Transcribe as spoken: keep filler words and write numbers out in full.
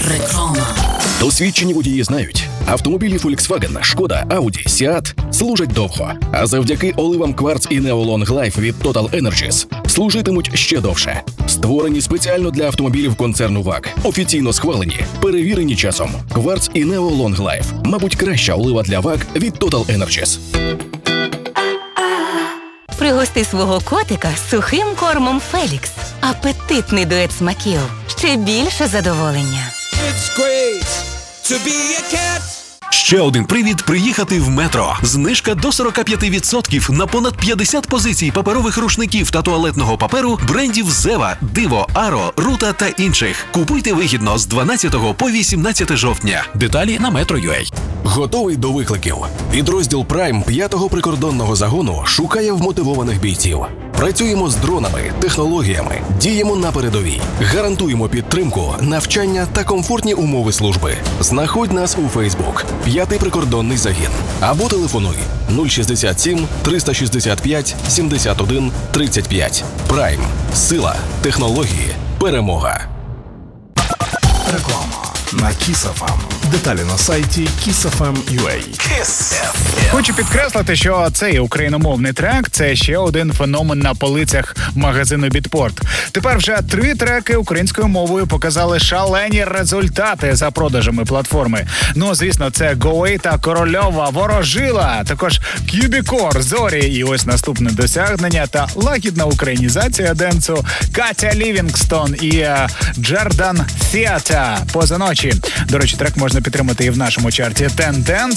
Реклама. Досвідчені водії знають, автомобілі Volkswagen, Шкода, Audi, Seat служать довго, а завдяки оливам Quartz і Neo Long Life від Total Energies служитимуть ще довше. Створені спеціально для автомобілів концерну вак, офіційно схвалені, перевірені часом. Quartz і Neo Long Life, мабуть, краща олива для вак від Total Energies. Пригости свого котика сухим кормом Фелікс. Апетитний дует смаків. Ще більше задоволення. It's great to be a cat. Ще один привід приїхати в Метро. Знижка до сорок п'ять відсотків на понад п'ятдесят позицій паперових рушників та туалетного паперу брендів Зева, Диво, Аро, Рута та інших. Купуйте вигідно з дванадцятого по вісімнадцяте жовтня. Деталі на метро крапка ю а. Готовий до викликів. Підрозділ Prime п'ятого прикордонного загону шукає вмотивованих бійців. Працюємо з дронами, технологіями, діємо на передовій. Гарантуємо підтримку, навчання та комфортні умови служби. Знаходь нас у Facebook «П'ятий прикордонний загін» або телефонуй нуль шістдесят сім триста шістдесят п'ять сімдесят один тридцять п'ять. Prime. Сила, технології, перемога. Реклама на Kiss еф ем. Деталі на сайті кіс еф ем крапка ю а. Хочу підкреслити, що цей україномовний трек – це ще один феномен на полицях магазину Бітпорт. Тепер вже три треки українською мовою показали шалені результати за продажами платформи. Ну, звісно, це Гоей та Корольова «Ворожила», також Кюбікор, Зорі і ось наступне досягнення та лагідна українізація денсу Катя Лівінгстон і Джордан Фіата «Поза ночі». До речі, трек можна підтримати і в нашому чарті Ten Dance.